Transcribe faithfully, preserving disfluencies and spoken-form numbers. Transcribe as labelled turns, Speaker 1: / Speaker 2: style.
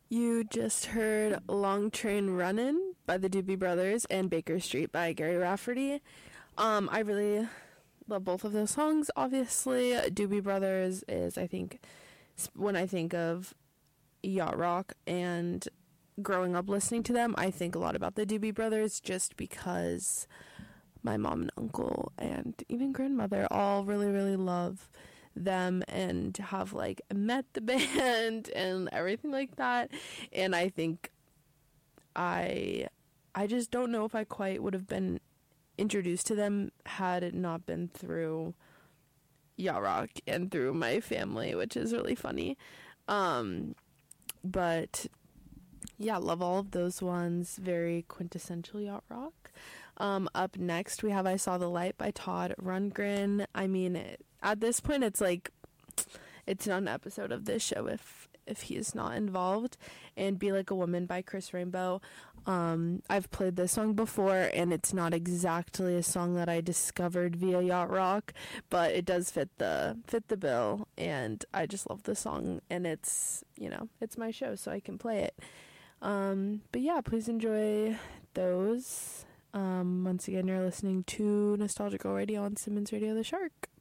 Speaker 1: You just heard Long Train Runnin' by the Doobie Brothers and Baker Street by Gary Rafferty. Um, I really love both of those songs, obviously. Doobie Brothers is, I think, when I think of yacht rock and growing up listening to them, I think a lot about the Doobie Brothers just because my mom and uncle and even grandmother all really, really love them and have like met the band and everything like that. And I think I I just don't know if I quite would have been introduced to them had it not been through yacht rock and through my family, which is really funny. Um but yeah, love all of those ones. Very quintessential yacht rock. Um, up next, we have I Saw the Light by Todd Rundgren. I mean, it, at this point, it's like, it's not an episode of this show if if he is not involved. And Be Like a Woman by Chris Rainbow. Um, I've played this song before, and it's not exactly a song that I discovered via yacht rock, but it does fit the fit the bill, and I just love the song, and it's, you know, it's my show, so I can play it. Um, but yeah, please enjoy those. Um, once again, you're listening to Nostalgic Girl Radio on Simmons Radio The Shark.